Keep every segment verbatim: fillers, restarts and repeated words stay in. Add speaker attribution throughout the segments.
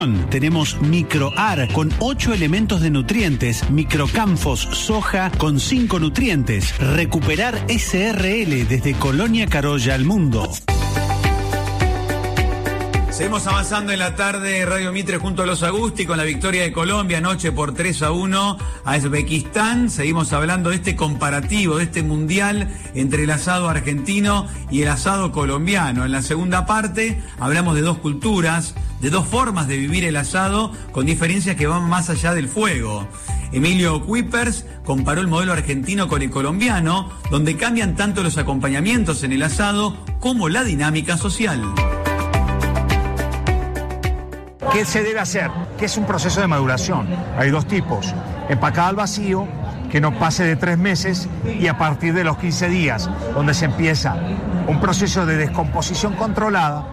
Speaker 1: Tenemos MicroAR con ocho elementos de nutrientes, Microcanfos soja con cinco nutrientes. Recuperar S R L desde Colonia Carolla al mundo.
Speaker 2: Seguimos avanzando en la tarde, Radio Mitre junto a los Agusti con la victoria de Colombia anoche por tres a uno a Uzbekistán. Seguimos hablando de este comparativo, de este mundial entre el asado argentino y el asado colombiano. En la segunda parte hablamos de dos culturas, de dos formas de vivir el asado con diferencias que van más allá del fuego. Emilio Kuipers comparó el modelo argentino con el colombiano, donde cambian tanto los acompañamientos en el asado como la dinámica social.
Speaker 3: ¿Qué se debe hacer? Que es un proceso de maduración. Hay dos tipos. Empacada al vacío, que no pase de tres meses, y a partir de los quince días, donde se empieza un proceso de descomposición controlada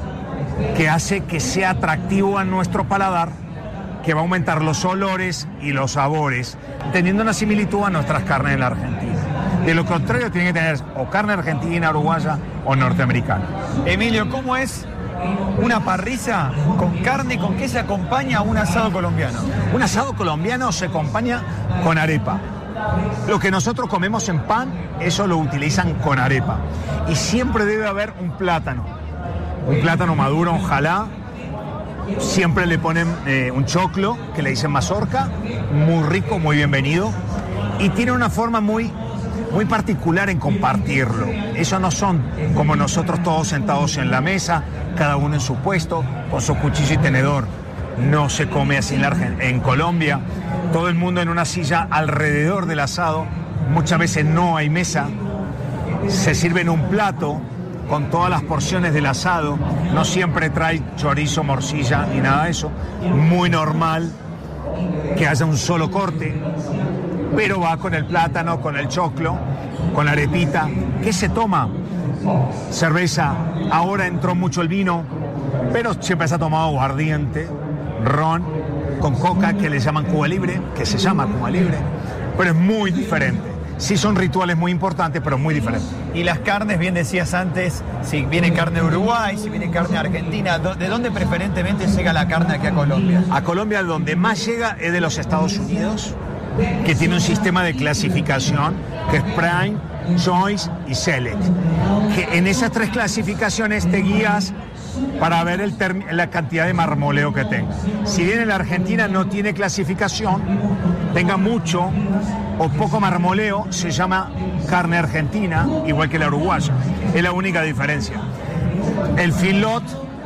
Speaker 3: que hace que sea atractivo a nuestro paladar, que va a aumentar los olores y los sabores, teniendo una similitud a nuestras carnes en la Argentina. De lo contrario, tiene que tener o carne argentina, uruguaya o norteamericana.
Speaker 4: Emilio, ¿cómo es una parrilla con carne? ¿Con qué se acompaña un asado colombiano?
Speaker 3: Un asado colombiano se acompaña con arepa. Lo que nosotros comemos en pan, eso lo utilizan con arepa. Y siempre debe haber un plátano. Un plátano maduro, ojalá. Siempre le ponen eh, un choclo, que le dicen mazorca, muy rico, muy bienvenido. Y tiene una forma muy, muy particular en compartirlo. Eso no son como nosotros todos sentados en la mesa, cada uno en su puesto, con su cuchillo y tenedor. No se come así en, la, en Colombia. Todo el mundo en una silla alrededor del asado. Muchas veces no hay mesa. Se sirve en un plato con todas las porciones del asado. No siempre trae chorizo, morcilla ni nada de eso. Muy normal que haya un solo corte, pero va con el plátano, con el choclo, con la arepita. ¿Qué se toma? Cerveza. Ahora entró mucho el vino, pero siempre se ha tomado aguardiente, ron, con coca, que le llaman Cuba Libre, que se llama Cuba Libre, pero es muy diferente. Sí son rituales muy importantes, pero muy diferentes.
Speaker 4: Y las carnes, bien decías antes, si viene carne de Uruguay, si viene carne argentina, ¿de dónde preferentemente llega la carne aquí a Colombia?
Speaker 3: A Colombia donde más llega es de los Estados Unidos, que tiene un sistema de clasificación que es Prime, Choice y Select. Que en esas tres clasificaciones te guías para ver el la cantidad de marmoleo que tenga. Si bien en la Argentina no tiene clasificación, tenga mucho o poco marmoleo, se llama carne argentina, igual que la uruguaya. Es la única diferencia. El filot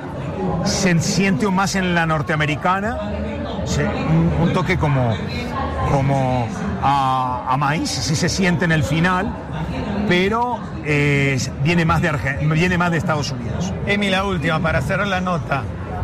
Speaker 3: se siente más en la norteamericana, se, un, un toque como, como a, a maíz, sí se siente en el final, pero eh, viene, más de Arge- viene más de Estados Unidos.
Speaker 4: Emi, la última, para cerrar la nota.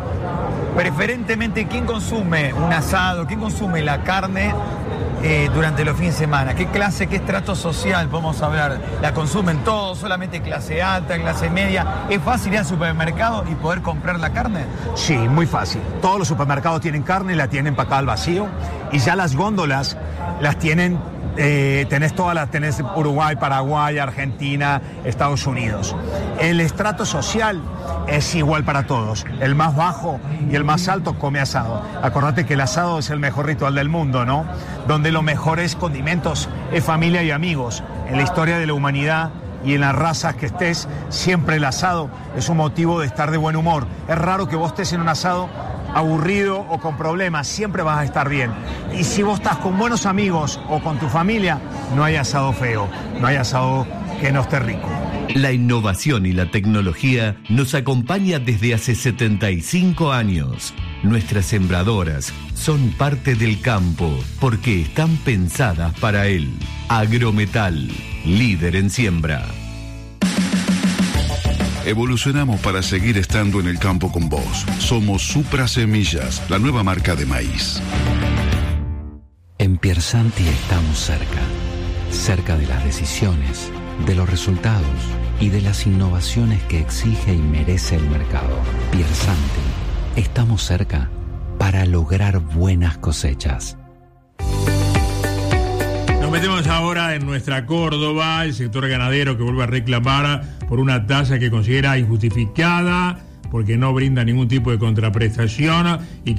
Speaker 4: Preferentemente, ¿quién consume un asado? ¿Quién consume la carne eh, durante los fines de semana? ¿Qué clase, qué estrato social podemos hablar? ¿La consumen todos? ¿Solamente clase alta, clase media? ¿Es fácil ir al supermercado y poder comprar la carne?
Speaker 3: Sí, muy fácil. Todos los supermercados tienen carne, la tienen empacada al vacío, y ya las góndolas las tienen. Eh, tenés todas las, tenés Uruguay, Paraguay, Argentina, Estados Unidos. El estrato social es igual para todos. El más bajo y el más alto come asado. Acordate que el asado es el mejor ritual del mundo, ¿no? Donde los mejores condimentos es familia y amigos. En la historia de la humanidad y en las razas que estés, siempre el asado es un motivo de estar de buen humor. Es raro que vos estés en un asado aburrido o con problemas, siempre vas a estar bien. Y si vos estás con buenos amigos o con tu familia, no hay asado feo, no hay asado que no esté rico.
Speaker 5: La innovación y la tecnología nos acompaña desde hace setenta y cinco años. Nuestras sembradoras son parte del campo porque están pensadas para él. Agrometal, líder en siembra.
Speaker 6: Evolucionamos para seguir estando en el campo con vos. Somos Supra Semillas, la nueva marca de maíz.
Speaker 7: En Piersanti estamos cerca. Cerca de las decisiones, de los resultados y de las innovaciones que exige y merece el mercado. Piersanti, estamos cerca para lograr buenas cosechas.
Speaker 8: Nos metemos ahora en nuestra Córdoba, el sector ganadero que vuelve a reclamar por una tasa que considera injustificada porque no brinda ningún tipo de contraprestación y